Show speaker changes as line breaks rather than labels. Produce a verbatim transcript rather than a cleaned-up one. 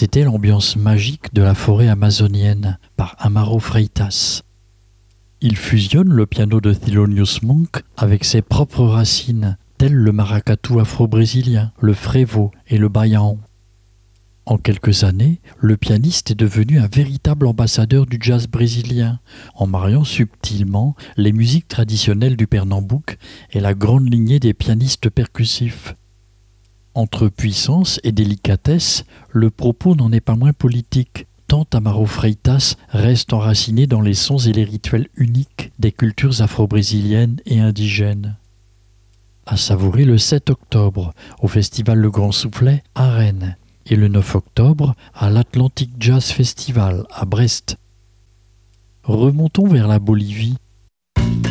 C'était l'ambiance magique de la forêt amazonienne par Amaro Freitas. Il fusionne le piano de Thelonious Monk avec ses propres racines, telles le maracatu afro-brésilien, le frevo et le baião. En quelques années, le pianiste est devenu un véritable ambassadeur du jazz brésilien, en mariant subtilement les musiques traditionnelles du Pernambouc et la grande lignée des pianistes percussifs. Entre puissance et délicatesse, le propos n'en est pas moins politique, tant Amaro Freitas reste enraciné dans les sons et les rituels uniques des cultures afro-brésiliennes et indigènes. À savourer le sept octobre, au festival Le Grand Soufflet à Rennes, et le neuf octobre à l'Atlantic Jazz Festival à Brest. Remontons vers la Bolivie.